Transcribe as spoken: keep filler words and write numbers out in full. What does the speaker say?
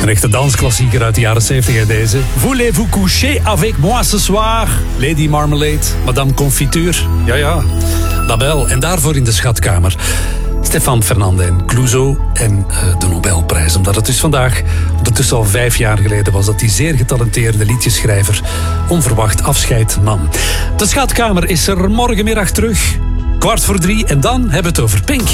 Een echte dansklassieker uit de jaren zeventig, hè, deze. Voulez-vous coucher avec moi ce soir? Lady Marmalade, Madame Confiture. Ja, ja, dat wel. En daarvoor in de schatkamer Stefan Fernandijn Clouseau en uh, de Nobelprijs. Omdat het dus vandaag, ondertussen al vijf jaar geleden was, dat die zeer getalenteerde liedjeschrijver onverwacht afscheid nam. De schatkamer is er morgenmiddag terug, kwart voor drie. En dan hebben we het over Pink.